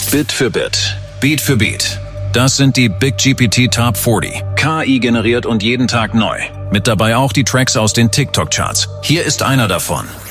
Bit für Bit, Beat für Beat. Das sind die Big GPT Top 40. KI generiert und jeden Tag neu. Mit dabei auch die Tracks aus den TikTok-Charts. Hier ist einer davon.